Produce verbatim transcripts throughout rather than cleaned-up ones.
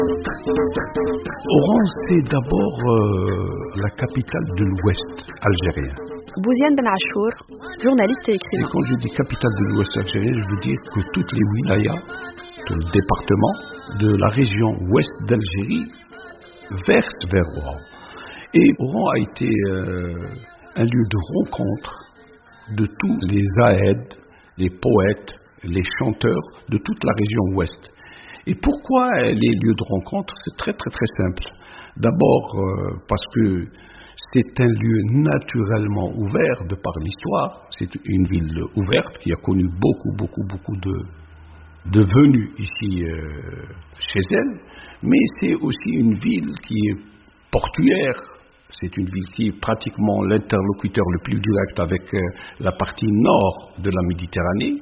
Oran, c'est d'abord euh, la capitale de l'Ouest algérien. Bouziane Ben Achour, journaliste et écrivain. Et quand je dis capitale de l'Ouest algérien, je veux dire que toutes les wilayas, tout le département de la région ouest d'Algérie versent vers Oran. Et Oran a été euh, un lieu de rencontre de tous les aèdes, les poètes, les chanteurs de toute la région ouest. Et pourquoi les lieux de rencontre? C'est très très très simple. D'abord euh, parce que c'est un lieu naturellement ouvert de par l'histoire. C'est une ville ouverte qui a connu beaucoup beaucoup beaucoup de, de venues ici euh, chez elle. Mais c'est aussi une ville qui est portuaire. C'est une ville qui est pratiquement l'interlocuteur le plus direct avec euh, la partie nord de la Méditerranée.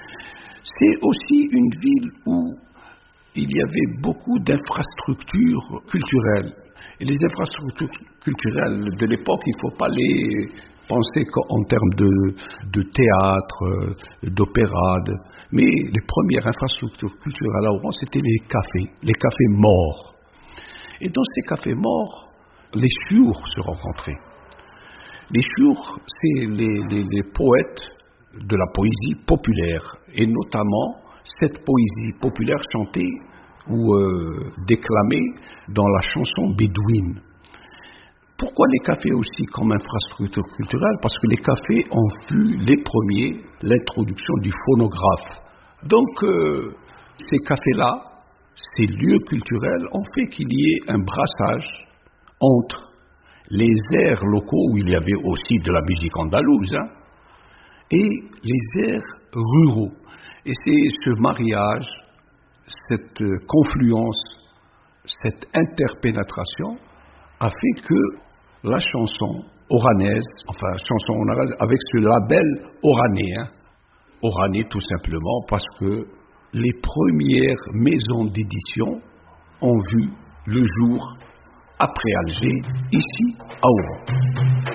C'est aussi une ville où il y avait beaucoup d'infrastructures culturelles. Et les infrastructures culturelles de l'époque, il ne faut pas les penser qu'en termes de, de théâtre, d'opéra. De, mais les premières infrastructures culturelles à Oran, c'était les cafés, les cafés morts. Et dans ces cafés morts, les chiours se rencontraient. Les chiours, c'est les, les, les poètes de la poésie populaire, et notamment cette poésie populaire chantée ou euh, déclamée dans la chanson bédouine. Pourquoi les cafés aussi comme infrastructure culturelle? Parce que les cafés ont vu les premiers l'introduction du phonographe. Donc euh, ces cafés-là, ces lieux culturels ont fait qu'il y ait un brassage entre les airs locaux, où il y avait aussi de la musique andalouse, hein, et les airs ruraux. Et c'est ce mariage, cette confluence, cette interpénétration a fait que la chanson oranaise, enfin chanson oranaise avec ce label oranéen, orané tout simplement parce que les premières maisons d'édition ont vu le jour après Alger, ici à Oran.